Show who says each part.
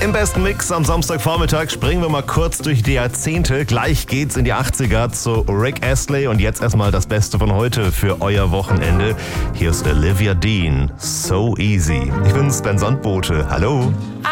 Speaker 1: Im besten Mix am Samstagvormittag springen wir mal kurz durch die Jahrzehnte. Gleich geht's in die 80er zu Rick Astley und jetzt erstmal das Beste von heute für euer Wochenende. Hier ist Olivia Dean, So Easy. Ich bin's, Ben Sandbote. Hallo.